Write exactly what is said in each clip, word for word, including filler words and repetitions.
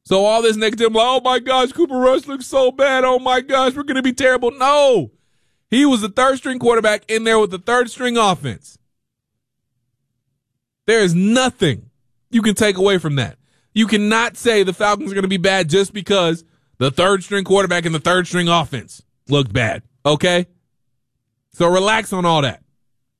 So all this negative, like, oh, my gosh, Cooper Rush looks so bad. Oh, my gosh, we're going to be terrible. No. He was the third-string quarterback in there with the third-string offense. There is nothing you can take away from that. You cannot say the Falcons are going to be bad just because the third-string quarterback and the third-string offense looked bad, okay? So relax on all that.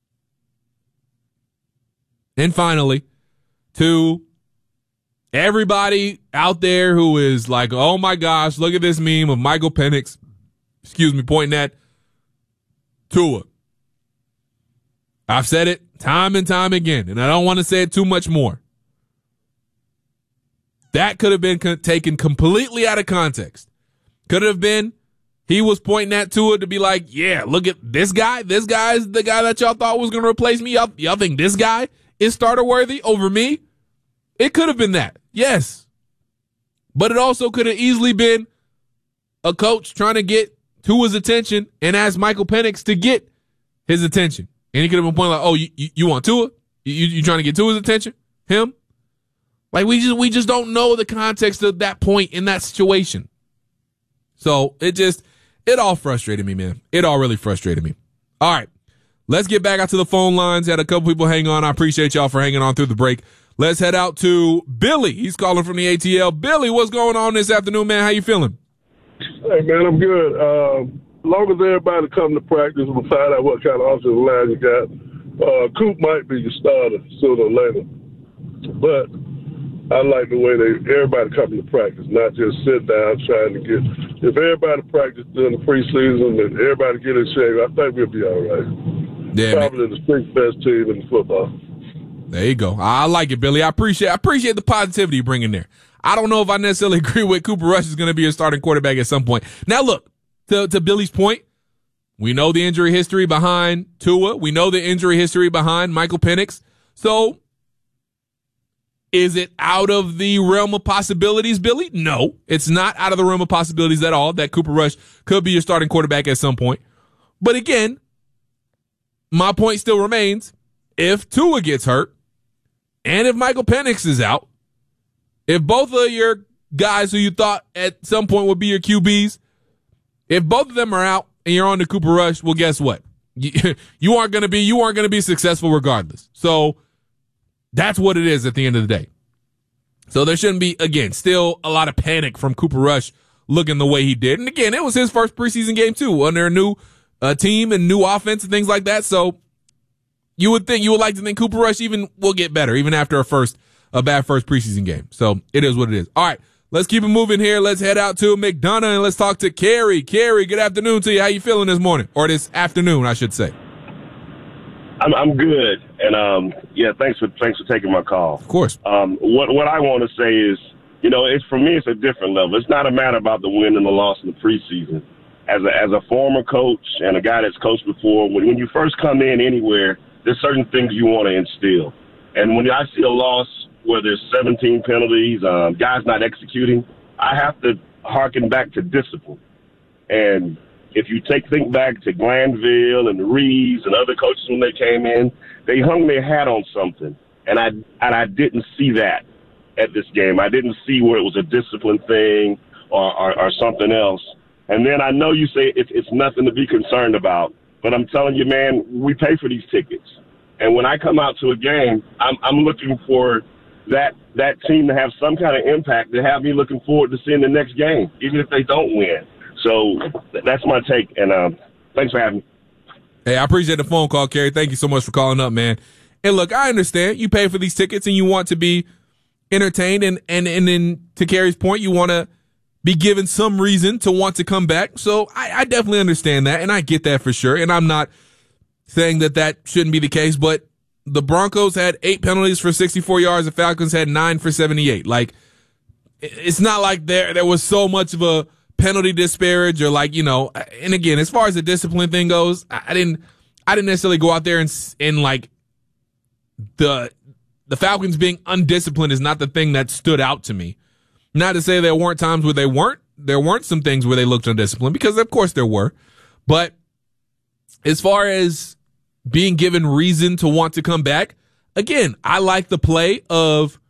And finally, to everybody out there who is like, oh, my gosh, look at this meme of Michael Penix, excuse me, pointing at Tua. I've said it time and time again, and I don't want to say it too much more. That could have been co- taken completely out of context. Could have been he was pointing at Tua to be like, yeah, look at this guy. This guy is the guy that y'all thought was going to replace me. Y'all, y'all think this guy is starter worthy over me? It could have been that. Yes. But it also could have easily been a coach trying to get Tua's attention and ask Michael Penix to get his attention. And he could have been pointing like, oh, you, you, you want Tua? You, you trying to get Tua's attention? Him? Like, we just we just don't know the context of that point in that situation. So it just, it all frustrated me, man. It all really frustrated me. All right. Let's get back out to the phone lines. Had a couple people hang on. I appreciate y'all for hanging on through the break. Let's head out to Billy. He's calling from the A T L. Billy, what's going on this afternoon, man? How you feeling? Hey, man, I'm good. Uh, as long as everybody come to practice, we'll find out what kind of offensive line you got. Uh, Coop might be your starter sooner or later. But I like the way they everybody coming to practice, not just sit down trying to get. If everybody practice during the preseason and everybody get in shape, I think we'll be all right. Yeah, probably man. the sixth best team in football. There you go. I like it, Billy. I appreciate I appreciate the positivity you bring in there. I don't know if I necessarily agree with Cooper Rush is going to be a starting quarterback at some point. Now, look, to, to Billy's point, we know the injury history behind Tua. We know the injury history behind Michael Penix. So, is it out of the realm of possibilities, Billy? No, it's not out of the realm of possibilities at all that Cooper Rush could be your starting quarterback at some point. But again, my point still remains, if Tua gets hurt and if Michael Penix is out, if both of your guys who you thought at some point would be your Q Bs, if both of them are out and you're on the Cooper Rush, well, guess what? You, you aren't going to be, you aren't going to be successful regardless. So that's what it is at the end of the day. So there shouldn't be, again, still a lot of panic from Cooper Rush looking the way he did. And again, it was his first preseason game too, under a new uh, team and new offense and things like that. So you would think, you would like to think Cooper Rush even will get better, even after a first, a bad first preseason game. So it is what it is. All right, let's keep it moving here. Let's head out to McDonough and let's talk to Carrie. Carrie, good afternoon to you. How you feeling this morning? Or this afternoon, I should say. I'm I'm good, and um, yeah, thanks for thanks for taking my call. Of course. Um, what what I want to say is, you know, it's for me, it's a different level. It's not a matter about the win and the loss in the preseason. As a as a former coach and a guy that's coached before, when when you first come in anywhere, there's certain things you want to instill, and when I see a loss where there's seventeen penalties, um, guys not executing, I have to harken back to discipline. And if you take think back to Glanville and Reeves and other coaches when they came in, they hung their hat on something, and I and I didn't see that at this game. I didn't see where it was a discipline thing or, or, or something else. And then I know you say it's, it's nothing to be concerned about, but I'm telling you, man, we pay for these tickets. And when I come out to a game, I'm, I'm looking for that that team to have some kind of impact, to have me looking forward to seeing the next game, even if they don't win. So that's my take, and um, thanks for having me. Hey, I appreciate the phone call, Kerry. Thank you so much for calling up, man. And look, I understand you pay for these tickets and you want to be entertained, and and and then to Kerry's point, you want to be given some reason to want to come back. So I, I definitely understand that, and I get that for sure. And I'm not saying that that shouldn't be the case, but the Broncos had eight penalties for sixty-four yards. The Falcons had nine for seventy-eight. Like, it's not like there there was so much of a penalty disparage, or like, you know, and again, as far as the discipline thing goes, I, I didn't, I didn't necessarily go out there and, and like the, the Falcons being undisciplined is not the thing that stood out to me. Not to say there weren't times where they weren't, there weren't some things where they looked undisciplined, because of course there were. But as far as being given reason to want to come back, again, I like the play of